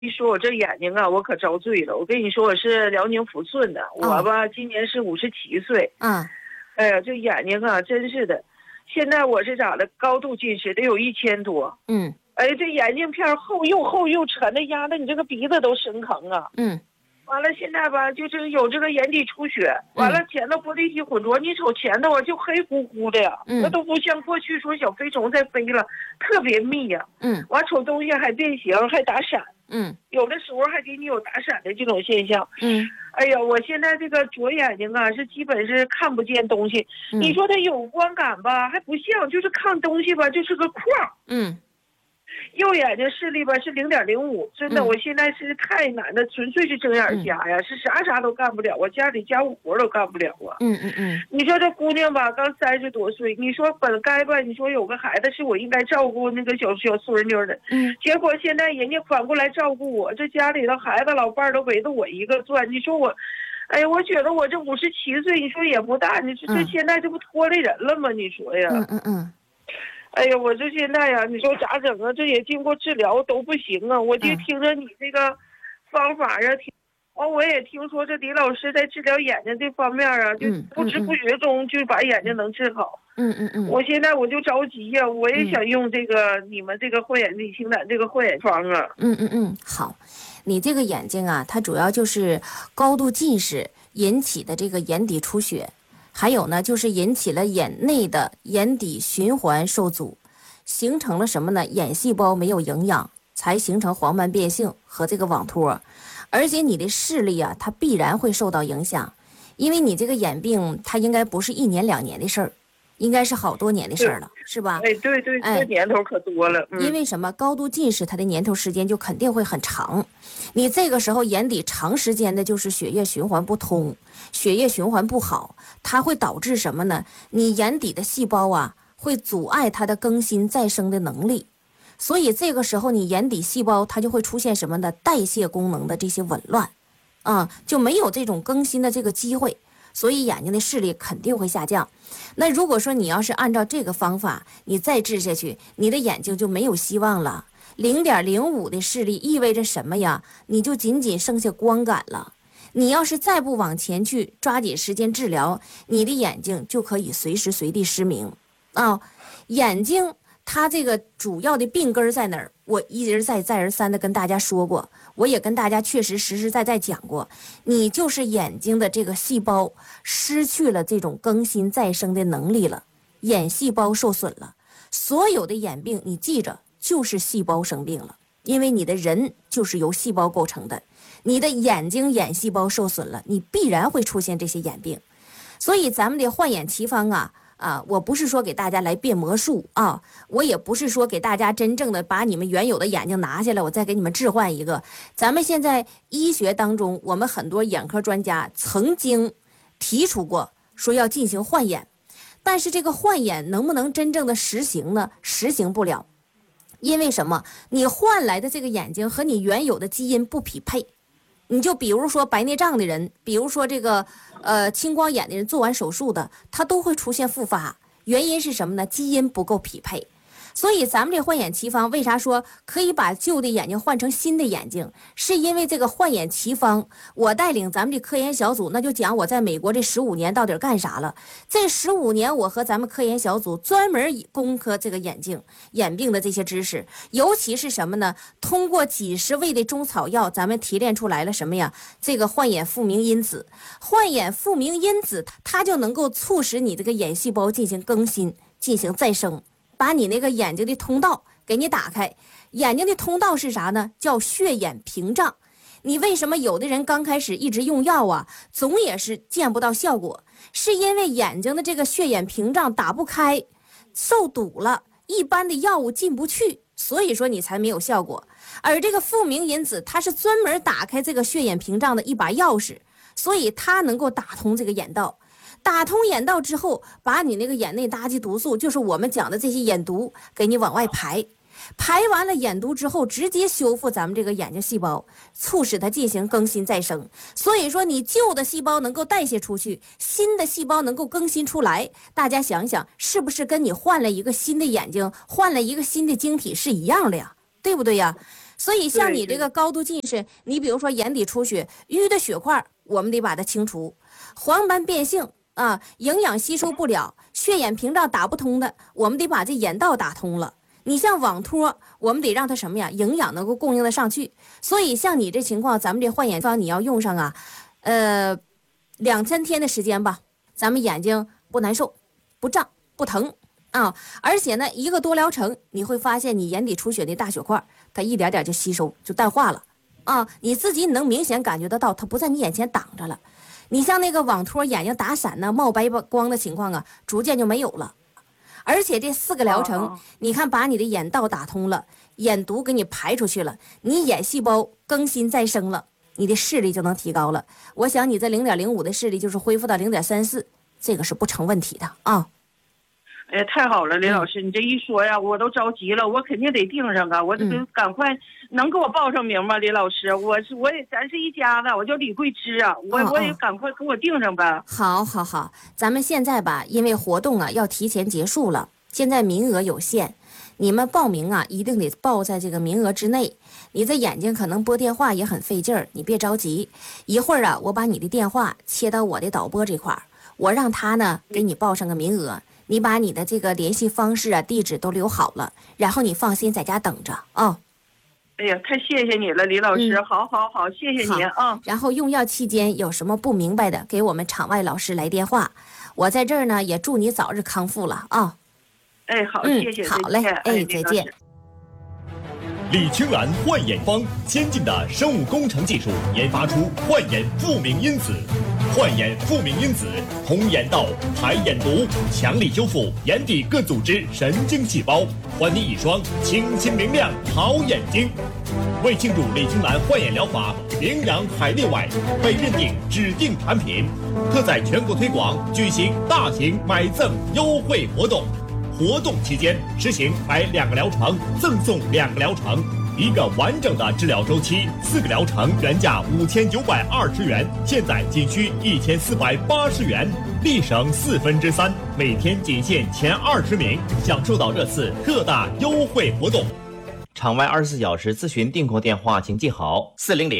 一说我这眼睛啊，我可遭罪了。我跟你说，我是辽宁抚顺的，我吧今年是57岁。哎呀，这眼睛啊，真是的。现在我是咋的？高度近视得有1000多。哎，这眼镜片厚又沉的，压得你这个鼻子都生疼啊。完了，现在吧，就是有这个眼底出血，完了前头玻璃体混浊，你瞅前头啊，就黑乎乎的呀，那都不像过去说小飞虫在飞了，特别密呀。完瞅东西还变形，还打闪。有的时候还给你有打闪的这种现象。哎呀，我现在这个左眼睛啊，是基本是看不见东西。你说它有光感吧，还不像，就是看东西吧，就是个框。右眼睛视力吧是0.05，真的，我现在是太难的，纯粹是睁眼瞎呀，是啥都干不了，我家里家务活都干不了啊。你说这姑娘吧，刚30多岁，你说本该吧，你说有个孩子是我应该照顾那个小孙女的，结果现在人家反过来照顾我，这家里的孩子老伴儿都围着我一个转，你说我。哎呀，我觉得我这57岁，你说也不大，你说这现在这不拖累人了吗？你说呀？哎呀，我这现在呀，你说咋整啊？这也经过治疗都不行啊！我就听着你这个方法呀，我也听说这李老师在治疗眼睛这方面啊，就不知不觉中就把眼睛能治好。我现在我就着急呀，我也想用这个你们这个焕眼理清胆这个焕眼方啊。 好，你这个眼睛啊，它主要就是高度近视引起的这个眼底出血。还有呢，就是引起了眼内的眼底循环受阻，形成了什么呢？眼细胞没有营养，才形成黄斑变性和这个网脱。而且你的视力啊，它必然会受到影响，因为你这个眼病它应该不是1年2年的事儿，应该是好多年的事儿了，是吧？ 对，这年头可多了。 因为什么？高度近视它的年头时间就肯定会很长，你这个时候眼底长时间的就是血液循环不通，血液循环不好，它会导致什么呢？你眼底的细胞啊会阻碍它的更新再生的能力，所以这个时候你眼底细胞它就会出现什么呢？代谢功能的这些紊乱就没有这种更新的这个机会，所以眼睛的视力肯定会下降。那如果说你要是按照这个方法你再治下去，你的眼睛就没有希望了。0.05的视力意味着什么呀？你就仅仅剩下光感了。你要是再不往前去抓紧时间治疗，你的眼睛就可以随时随地失明眼睛它这个主要的病根在哪儿？我一直再而三的跟大家说过，我也跟大家确实实实在在讲过，你就是眼睛的这个细胞失去了这种更新再生的能力了，眼细胞受损了。所有的眼病你记着，就是细胞生病了，因为你的人就是由细胞构成的，你的眼睛眼细胞受损了，你必然会出现这些眼病。所以咱们的焕眼奇方我不是说给大家来变魔术我也不是说给大家真正的把你们原有的眼睛拿下来，我再给你们置换一个。咱们现在医学当中，我们很多眼科专家曾经提出过说要进行换眼，但是这个换眼能不能真正的实行呢？实行不了。因为什么？你换来的这个眼睛和你原有的基因不匹配。你就比如说白内障的人，比如说这个青光眼的人，做完手术的，他都会出现复发。原因是什么呢？基因不够匹配。所以咱们这换眼奇方为啥说可以把旧的眼睛换成新的眼睛，是因为这个换眼奇方，我带领咱们这科研小组，那就讲我在美国这15年到底干啥了。这15年我和咱们科研小组专门攻克这个眼病的这些知识，尤其是什么呢？通过几十味的中草药，咱们提炼出来了什么呀？这个换眼复明因子，换眼复明因子它就能够促使你这个眼细胞进行更新，进行再生，把你那个眼睛的通道给你打开。眼睛的通道是啥呢？叫血眼屏障。你为什么有的人刚开始一直用药总也是见不到效果？是因为眼睛的这个血眼屏障打不开，受堵了，一般的药物进不去，所以说你才没有效果。而这个复明因子它是专门打开这个血眼屏障的一把钥匙，所以它能够打通这个眼道。打通眼道之后，把你那个眼内垃圾毒素，就是我们讲的这些眼毒，给你往外排。排完了眼毒之后，直接修复咱们这个眼睛细胞，促使它进行更新再生。所以说你旧的细胞能够代谢出去，新的细胞能够更新出来。大家想想，是不是跟你换了一个新的眼睛，换了一个新的晶体是一样的呀？对不对呀？ 所以像你这个高度近视，你比如说眼底出血、淤的血块，我们得把它清除；黄斑变性啊，营养吸收不了，血眼屏障打不通的，我们得把这眼道打通了。你像网托，我们得让它什么呀？营养能够供应得上去。所以像你这情况，咱们这焕眼方你要用上啊，2-3天的时间吧，咱们眼睛不难受、不胀、不疼啊。而且呢，一个多疗程，你会发现你眼底出血那大血块，它一点点就吸收、就淡化了啊。你自己能明显感觉得到，它不在你眼前挡着了。你像那个网托眼睛打闪呢、冒白光的情况啊，逐渐就没有了。而且这4个疗程，你看把你的眼道打通了，眼毒给你排出去了，你眼细胞更新再生了，你的视力就能提高了。我想你这0.05的视力就是恢复到0.34，这个是不成问题的啊。 哎呀，太好了，李老师，你这一说呀，我都着急了，我肯定得盯上啊，我得赶快，能给我报上名吗？李老师，我也咱是一家子，我叫李桂芝啊，我也赶快给我盯上吧。 好，咱们现在吧，因为活动啊要提前结束了，现在名额有限，你们报名啊一定得报在这个名额之内。你这眼睛可能拨电话也很费劲儿，你别着急，一会儿啊我把你的电话切到我的导播这块儿，我让他呢给你报上个名额。你把你的这个联系方式啊、地址都留好了，然后你放心在家等着啊。 哎呀，太谢谢你了，李老师，好，谢谢您啊。 然后用药期间有什么不明白的，给我们场外老师来电话。我在这儿呢，也祝你早日康复了啊。 哎，好，谢谢， 好嘞，哎，再见。 李青兰焕眼方先进的生物工程技术研发出焕眼复明因子，焕眼复明因子通眼道、排眼毒，强力修复眼底各组织神经细胞，还你一双清新明亮好眼睛。为庆祝李青兰焕眼疗法名扬海内外，被认定指定产品，特在全国推广举行大型买赠优惠活动。活动期间实行买2个疗程赠送2个疗程，1个完整的治疗周期，4个疗程原价5920元，现在仅需1480元，立省3/4，每天仅限前20名，享受到这次特大优惠活动。 场外24小时咨询订购电话请记好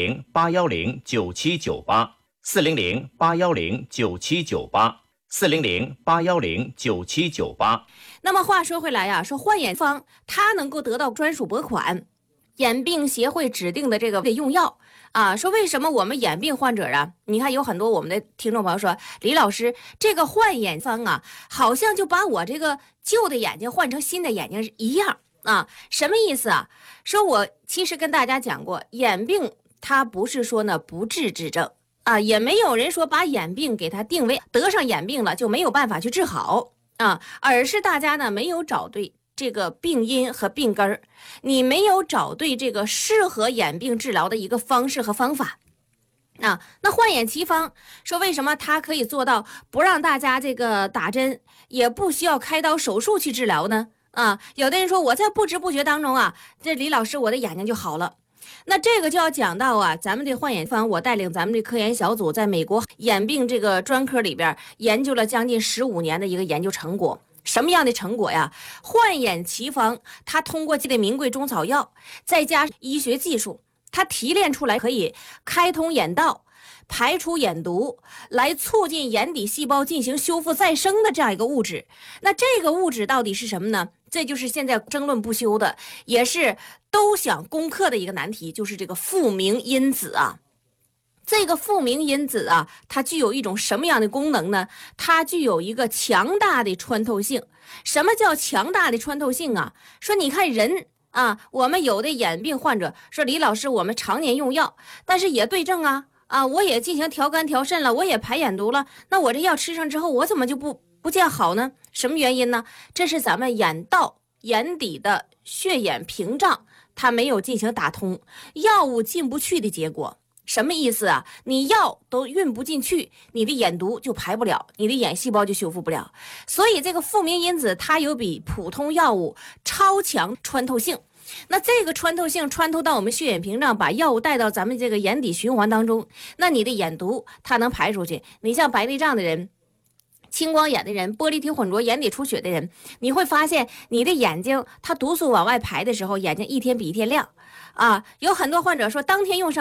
：400-810-9798，400-810-9798，400-810-9798。 那么话说回来呀，说焕眼方它能够得到专属拨款，眼病协会指定的这个用药啊。说为什么我们眼病患者啊，你看有很多我们的听众朋友说，李老师这个焕眼方啊，好像就把我这个旧的眼睛换成新的眼睛一样啊。什么意思啊？说我其实跟大家讲过，眼病它不是说呢不治之症啊，也没有人说把眼病给它定为得上眼病了就没有办法去治好啊，而是大家呢没有找对这个病因和病根儿，你没有找对这个适合眼病治疗的一个方式和方法啊。那焕眼奇方说为什么它可以做到不让大家这个打针，也不需要开刀手术去治疗呢？啊，有的人说我在不知不觉当中啊，这李老师我的眼睛就好了。那这个就要讲到啊，咱们这焕眼方，我带领咱们这科研小组在美国眼病这个专科里边研究了将近15年的一个研究成果。什么样的成果呀？焕眼奇方它通过这类名贵中草药，再加医学技术，它提炼出来可以开通眼道、排除眼毒，来促进眼底细胞进行修复再生的这样一个物质。那这个物质到底是什么呢？这就是现在争论不休的，也是都想攻克的一个难题，就是这个复明因子啊。这个复明因子啊，它具有一种什么样的功能呢？它具有一个强大的穿透性。什么叫强大的穿透性啊？说你看人啊，我们有的眼病患者说，李老师我们常年用药，但是也对症啊，我也进行调肝调肾了，我也排眼毒了，那我这药吃上之后，我怎么就不见好呢？什么原因呢？这是咱们眼道眼底的血眼屏障它没有进行打通，药物进不去的结果。什么意思啊？你药都运不进去，你的眼毒就排不了，你的眼细胞就修复不了。所以这个复明因子它有比普通药物超强穿透性。那这个穿透性穿透到我们血眼屏障，把药物带到咱们这个眼底循环当中，那你的眼毒它能排出去。你像白内障的人、青光眼的人、玻璃体混浊眼底出血的人，你会发现你的眼睛它毒素往外排的时候，眼睛一天比一天亮啊，有很多患者说当天用上